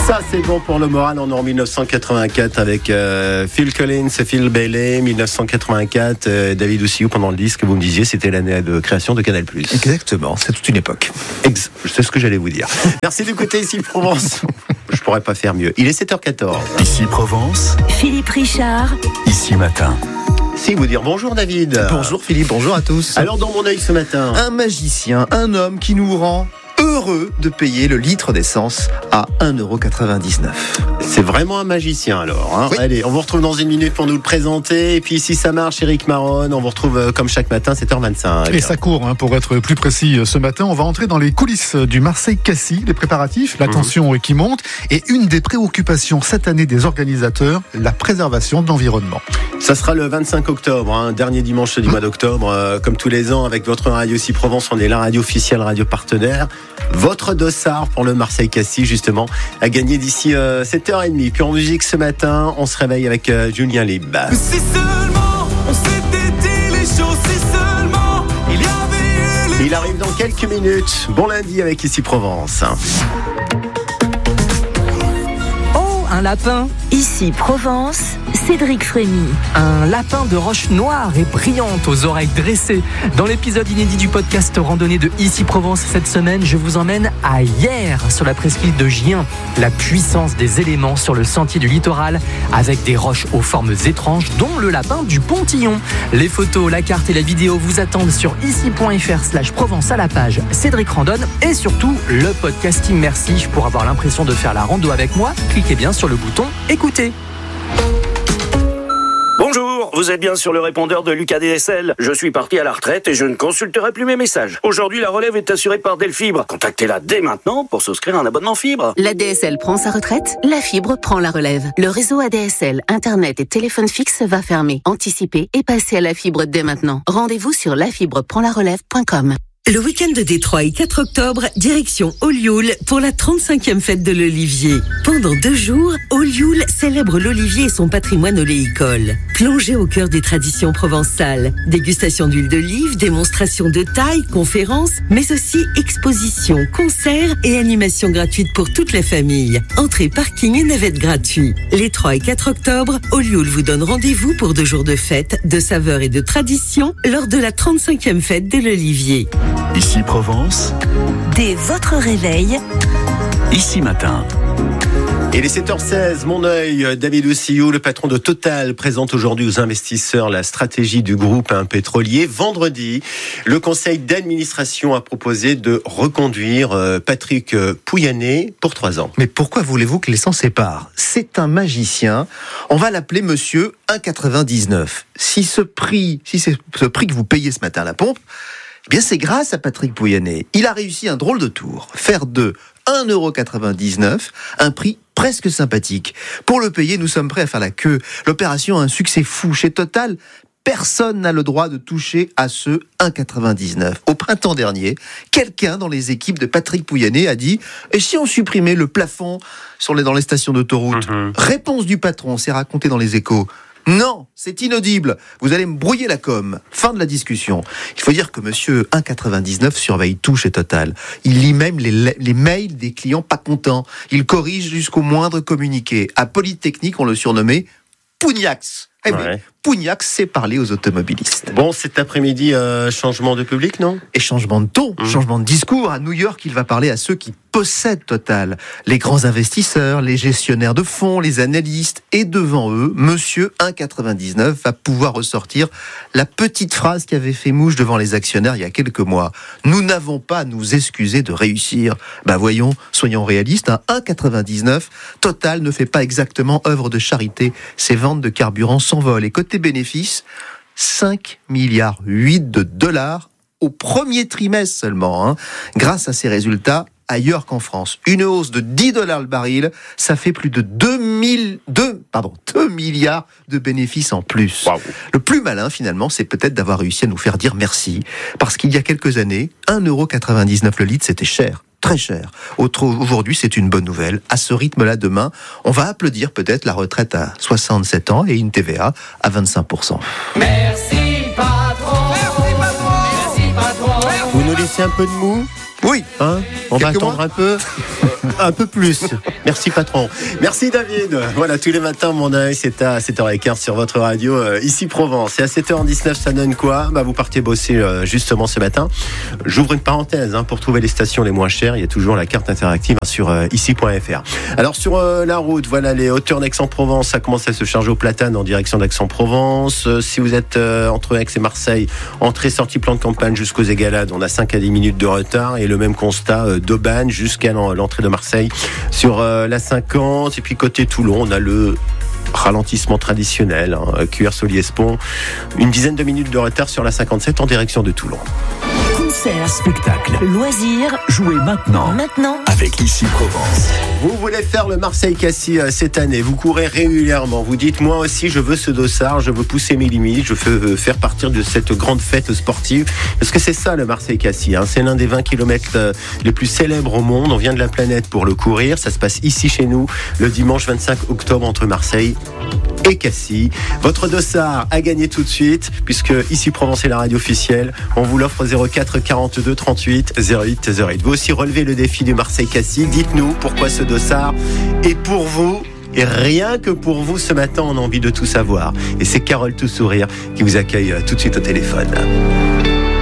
Ça, c'est bon pour le moral. On est en 1984 avec Phil Collins et Phil Bailey. 1984, David Ossihou, pendant le disque, vous me disiez, c'était l'année de création de Canal+. Exactement, c'est toute une époque. C'est ce que j'allais vous dire. Merci d'écouter Ici Provence. Je pourrais pas faire mieux. Il est 7h14. Ici Provence. Philippe Richard. Ici Matin. Si vous dire bonjour David. Bonjour Philippe, bonjour à tous. Alors dans mon œil ce matin, un magicien, un homme qui nous rend heureux de payer le litre d'essence à 1,99€. C'est vraiment un magicien alors. Hein. Oui. Allez, on vous retrouve dans une minute pour nous le présenter. Et puis si ça marche, Éric Maron, on vous retrouve comme chaque matin, 7h25. Et ça court, pour être plus précis ce matin. On va entrer dans les coulisses du Marseille-Cassis, les préparatifs, la tension qui monte. Et une des préoccupations cette année des organisateurs, la préservation de l'environnement. Ça sera le 25 octobre, dernier dimanche du mois d'octobre. Comme tous les ans, avec votre radio Ici Provence, on est la radio officielle, radio partenaire. Votre dossard pour le Marseille-Cassis, justement, a gagné d'ici 7h30. Puis en musique ce matin, on se réveille avec Julien Lib. Si seulement on s'était dit les choses, si seulement il y avait... Il arrive dans quelques minutes. Bon lundi avec Ici Provence. Oh, un lapin. Ici Provence, Cédric Frémy. Un lapin de roche noire et brillante aux oreilles dressées. Dans l'épisode inédit du podcast randonnée de Ici Provence cette semaine, je vous emmène à Hyères, sur la presqu'île de Gien. La puissance des éléments sur le sentier du littoral, avec des roches aux formes étranges, dont le lapin du Pontillon. Les photos, la carte et la vidéo vous attendent sur ici.fr/Provence à la page Cédric Randonne. Et surtout, le podcast immersif pour avoir l'impression de faire la rando avec moi. Cliquez bien sur le bouton écoutez. Bonjour, vous êtes bien sur le répondeur de Lucas DSL. Je suis parti à la retraite et je ne consulterai plus mes messages. Aujourd'hui, la relève est assurée par Delfibre. Contactez-la dès maintenant pour souscrire un abonnement fibre. La DSL prend sa retraite, la fibre prend la relève. Le réseau ADSL, Internet et téléphone fixe va fermer. Anticipez et passez à la fibre dès maintenant. Rendez-vous sur lafibreprendlarelève.com. Le week-end de Détroit, 4 octobre, direction Olioul pour la 35e fête de l'Olivier. Pendant 2 jours, Olioul célèbre l'Olivier et son patrimoine oléicole. Plongez au cœur des traditions provençales. Dégustation d'huile d'olive, démonstration de taille, conférences, mais aussi expositions, concerts et animations gratuites pour toute la famille. Entrée, parking et navette gratuits. Les 3 et 4 octobre, Olioul vous donne rendez-vous pour 2 jours de fête, de saveurs et de traditions lors de la 35e fête de l'Olivier. Ici Provence. Dès votre réveil. Ici Matin. Et les 7h16, mon œil, David Ossihou, le patron de Total, présente aujourd'hui aux investisseurs la stratégie du groupe pétrolier. Vendredi, le conseil d'administration a proposé de reconduire Patrick Pouyanné pour 3 ans. Mais pourquoi voulez-vous que les s'en séparent ? C'est un magicien. On va l'appeler monsieur 1,99. Si c'est ce prix que vous payez ce matin à la pompe, eh bien c'est grâce à Patrick Pouyanné. Il a réussi un drôle de tour. Faire de 1,99€ un prix presque sympathique. Pour le payer, nous sommes prêts à faire la queue. L'opération a un succès fou. Chez Total, personne n'a le droit de toucher à ce 1,99. Au printemps dernier, quelqu'un dans les équipes de Patrick Pouyanné a dit « Et si on supprimait le plafond dans les stations d'autoroute ?» Réponse du patron, c'est raconté dans les Échos. Non, c'est inaudible. Vous allez me brouiller la com. Fin de la discussion. Il faut dire que monsieur 1,99 surveille tout chez Total. Il lit même les mails des clients pas contents. Il corrige jusqu'au moindre communiqué. À Polytechnique, on le surnommait Pougnax. Eh oui, Pougnax sait parler aux automobilistes. Bon, cet après-midi, changement de public, non ? Et changement de ton, changement de discours. À New York, il va parler à ceux qui possèdent Total. Les grands investisseurs, les gestionnaires de fonds, les analystes. Et devant eux, monsieur 1,99 va pouvoir ressortir la petite phrase qui avait fait mouche devant les actionnaires il y a quelques mois. Nous n'avons pas à nous excuser de réussir. Voyons, soyons réalistes. 1,99, Total ne fait pas exactement œuvre de charité. Ses ventes de carburant s'envolent. Et côté bénéfices, 5,8 milliards de dollars au premier trimestre seulement. Grâce à ces résultats, ailleurs qu'en France. Une hausse de $10 le baril, ça fait plus de 2 milliards de bénéfices en plus. Wow. Le plus malin, finalement, c'est peut-être d'avoir réussi à nous faire dire merci. Parce qu'il y a quelques années, 1,99€ le litre, c'était cher. Très cher. Aujourd'hui, c'est une bonne nouvelle. À ce rythme-là, demain, on va applaudir peut-être la retraite à 67 ans et une TVA à 25%. Merci patron. Merci patron. Merci patron. Vous nous laissez un peu de mou ? Oui. On va attendre un peu plus. Merci patron. Merci David. Voilà, tous les matins, mon œil, c'est à 7h15 sur votre radio, ici Provence. Et à 7h19, ça donne quoi ? Vous partez bosser justement ce matin. J'ouvre une parenthèse pour trouver les stations les moins chères. Il y a toujours la carte interactive sur ici.fr. Alors sur la route, voilà les hauteurs d'Aix-en-Provence. Ça commence à se charger au Platane en direction d'Aix-en-Provence. Si vous êtes entre Aix et Marseille, entrée-sortie plan de campagne jusqu'aux Égalades, on a 5 à 10 minutes de retard. Et le même constat d'Aubagne jusqu'à l'entrée de Marseille sur la 50. Et puis côté Toulon, on a le ralentissement traditionnel, Cuers-Soliès-Pont, une dizaine de minutes de retard sur la 57 en direction de Toulon. Concert, Spectacle, loisirs, jouez maintenant avec Ici Provence. Vous voulez faire le Marseille-Cassis cette année, vous courez régulièrement, vous dites moi aussi je veux ce dossard, je veux pousser mes limites, je veux faire partir de cette grande fête sportive, parce que c'est ça le Marseille-Cassis, c'est l'un des 20 km les plus célèbres au monde, on vient de la planète pour le courir, ça se passe ici chez nous le dimanche 25 octobre entre Marseille et Cassis. Votre dossard a gagné tout de suite, puisque Ici Provence est la radio officielle, on vous l'offre 04 42 38 08 08. Vous aussi relevez le défi du Marseille-Cassis, dites-nous pourquoi ce dossard est pour vous. Et rien que pour vous, ce matin, on a envie de tout savoir. Et c'est Carole Tout Sourire qui vous accueille tout de suite au téléphone.